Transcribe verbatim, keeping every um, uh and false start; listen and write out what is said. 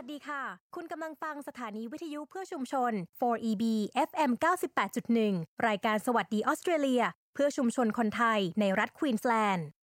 สดีค่ะคุณกำลังฟังสถานีวิทยุเพื่อชุมชน โฟร์ อี บี เอฟ เอ็ม เก้าสิบแปดจุดหนึ่ง รายการสวัสดีออสเตรเลียเพื่อชุมชนคนไทยในรัฐควีนสแลนด์